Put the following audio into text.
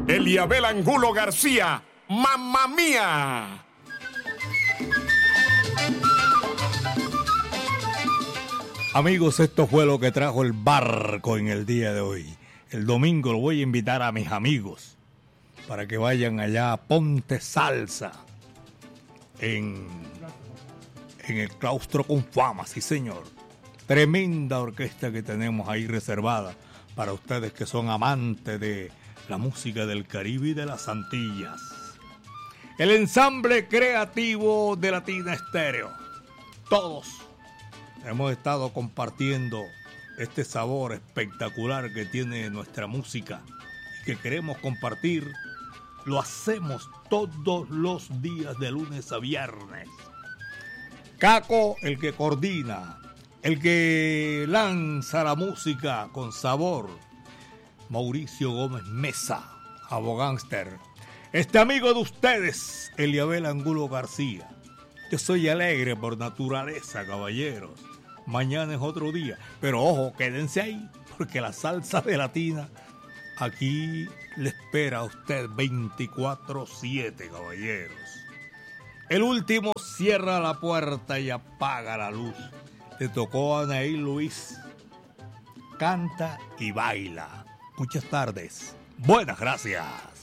Eliabel Angulo García, ¡Mamma Mía! Amigos, esto fue lo que trajo el barco en el día de hoy. El domingo lo voy a invitar a mis amigos para que vayan allá a Ponte Salsa en el Claustro con Fama, sí señor. Tremenda orquesta que tenemos ahí reservada para ustedes que son amantes de la música del Caribe y de las Antillas. El ensamble creativo de Latina Estéreo. Todos hemos estado compartiendo este sabor espectacular que tiene nuestra música y que queremos compartir. Lo hacemos todos los días de lunes a viernes. Caco, el que coordina, el que lanza la música con sabor. Mauricio Gómez Mesa, abogánster. Este amigo de ustedes, Eliabel Angulo García. Yo soy alegre por naturaleza, caballeros. Mañana es otro día. Pero ojo, quédense ahí, porque la salsa de Latina aquí le espera a usted 24/7, caballeros. El último cierra la puerta y apaga la luz. Le tocó a Anaí Luis. Canta y baila. Muchas tardes. Buenas gracias.